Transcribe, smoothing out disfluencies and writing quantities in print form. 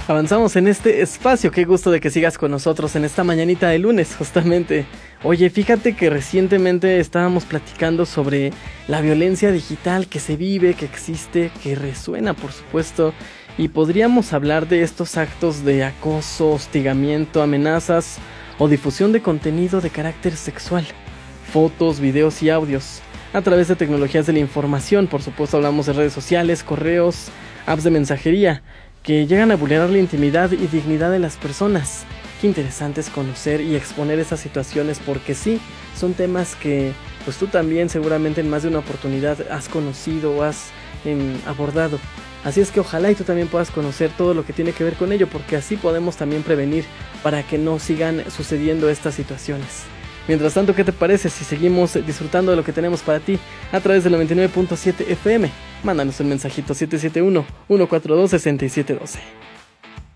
Avanzamos en este espacio, qué gusto de que sigas con nosotros en esta mañanita de lunes, justamente. Oye, fíjate que recientemente estábamos platicando sobre la violencia digital que se vive, que existe, que resuena, por supuesto, y podríamos hablar de estos actos de acoso, hostigamiento, amenazas o difusión de contenido de carácter sexual, fotos, videos y audios, a través de tecnologías de la información. Por supuesto hablamos de redes sociales, correos, apps de mensajería, que llegan a vulnerar la intimidad y dignidad de las personas. Qué interesante es conocer y exponer esas situaciones, porque sí, son temas que pues tú también seguramente en más de una oportunidad has conocido o has abordado. Así es que ojalá y tú también puedas conocer todo lo que tiene que ver con ello, porque así podemos también prevenir para que no sigan sucediendo estas situaciones. Mientras tanto, ¿qué te parece si seguimos disfrutando de lo que tenemos para ti a través del 99.7 FM? Mándanos un mensajito 771-142-6712.